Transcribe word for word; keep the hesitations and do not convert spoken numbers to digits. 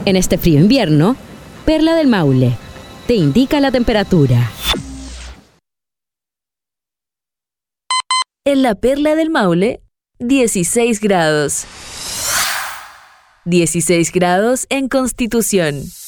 En este frío invierno, Perla del Maule te indica la temperatura. En la Perla del Maule, dieciséis grados. dieciséis grados en Constitución.